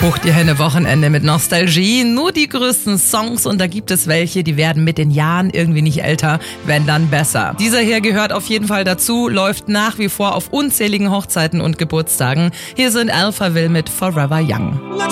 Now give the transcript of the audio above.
Hoch die Hände Wochenende mit Nostalgie, nur die größten Songs und da gibt es welche, die werden mit den Jahren irgendwie nicht älter, wenn dann besser. Dieser hier gehört auf jeden Fall dazu, läuft nach wie vor auf unzähligen Hochzeiten und Geburtstagen. Hier sind Alphaville mit Forever Young.